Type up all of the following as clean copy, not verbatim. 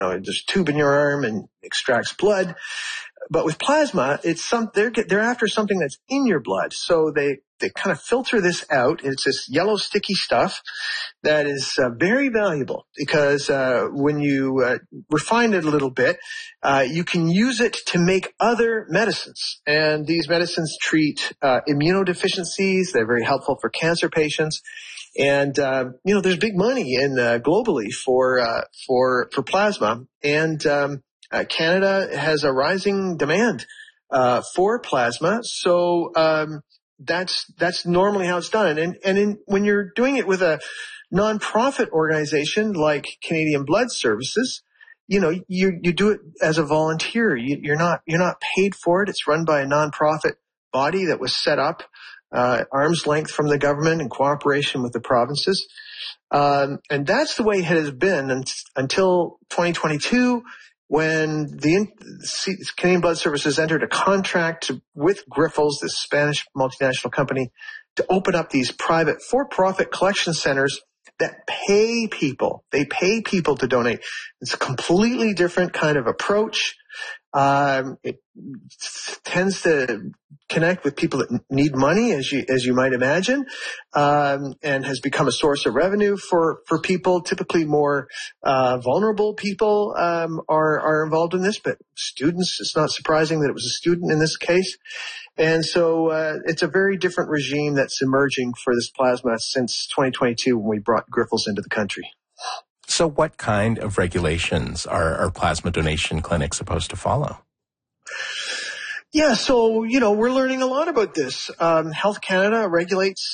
there's a tube in your arm and extracts blood. But with plasma, they're after something that's in your blood. So they kind of filter this out. It's this yellow sticky stuff that is very valuable because when you refine it a little bit, you can use it to make other medicines. And these medicines treat immunodeficiencies. They're very helpful for cancer patients. And there's big money in globally for plasma. And Canada has a rising demand for plasma, so that's normally how it's done. And when you're doing it with a nonprofit organization like Canadian Blood Services, you do it as a volunteer. You're not paid for it. It's run by a nonprofit body that was set up arm's length from the government in cooperation with the provinces. And that's the way it has been until 2022. When the Canadian Blood Services entered a contract with Grifols, this Spanish multinational company, to open up these private for-profit collection centers that pay people. They pay people to donate. It's a completely different kind of approach. It tends to connect with people that need money, as you might imagine, and has become a source of revenue for people. Typically more vulnerable people are involved in this, but students, it's not surprising that it was a student in this case. And so it's a very different regime that's emerging for this plasma since 2022 when we brought Grifols into the country. So what kind of regulations are plasma donation clinics supposed to follow? Yeah, so, we're learning a lot about this. Health Canada regulates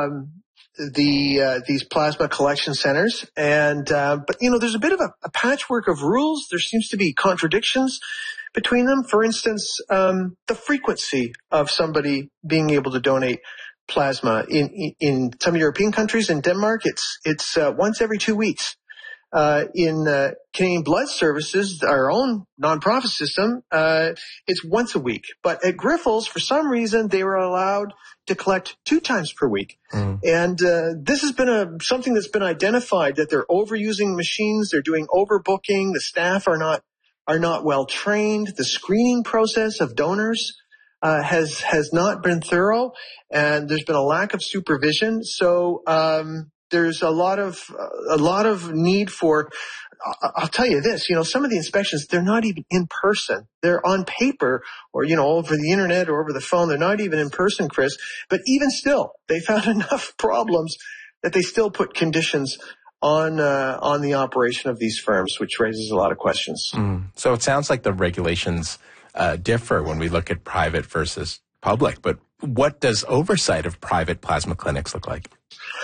these plasma collection centers. But there's a bit of a patchwork of rules. There seems to be contradictions between them. For instance, the frequency of somebody being able to donate plasma. In some European countries, in Denmark, it's once every 2 weeks. In Canadian Blood Services, our own nonprofit system, it's once a week. But at Grifols, for some reason, they were allowed to collect 2 times per week. And this has been something that's been identified, that they're overusing machines, they're doing overbooking, the staff are not well trained, the screening process of donors has not been thorough, and there's been a lack of supervision. So there's a lot of need for, I'll tell you this, some of the inspections, they're not even in person. They're on paper or, over the internet or over the phone. They're not even in person, Chris. But even still, they found enough problems that they still put conditions on the operation of these firms, which raises a lot of questions. So it sounds like the regulations differ when we look at private versus public. But what does oversight of private plasma clinics look like?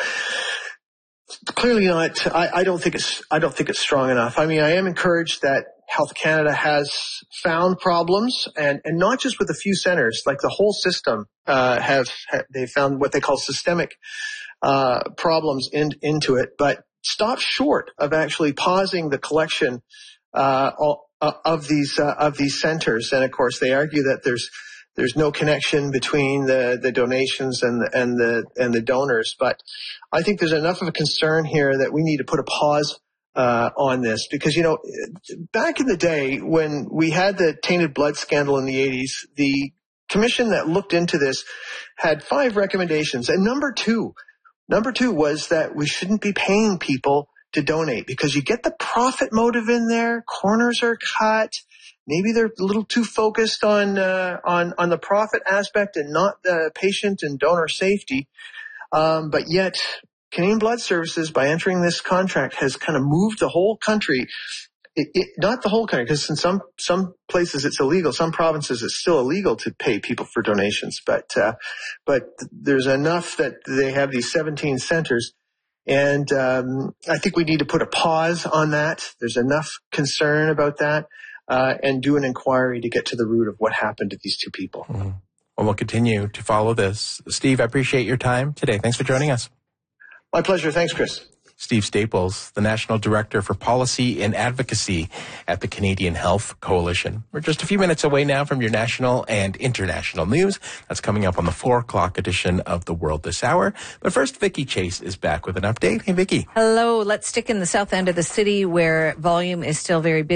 Clearly not. I don't think it's strong enough. I mean, I am encouraged that Health Canada has found problems, and not just with a few centers, like the whole system they found what they call systemic problems into it, but stop short of actually pausing the collection of these centers. And of course, they argue that there's no connection between the donations and the donors. But I think there's enough of a concern here that we need to put a pause on this, because, back in the day when we had the tainted blood scandal in the 80s, the commission that looked into this had 5 recommendations. And number two was that we shouldn't be paying people to donate, because you get the profit motive in there. Corners are cut. Maybe they're a little too focused on the profit aspect and not the patient and donor safety. But yet, Canadian Blood Services, by entering this contract, has kind of moved the whole country. Not the whole country, because in some places it's illegal. Some provinces it's still illegal to pay people for donations. But there's enough that they have these 17 centers. And I think we need to put a pause on that. There's enough concern about that. And do an inquiry to get to the root of what happened to these 2 people. Well, we'll continue to follow this. Steve, I appreciate your time today. Thanks for joining us. My pleasure. Thanks, Chris. Steve Staples, the National Director for Policy and Advocacy at the Canadian Health Coalition. We're just a few minutes away now from your national and international news. That's coming up on the 4 o'clock edition of The World This Hour. But first, Vicki Chase is back with an update. Hey, Vicki. Hello. Let's stick in the south end of the city where volume is still very busy.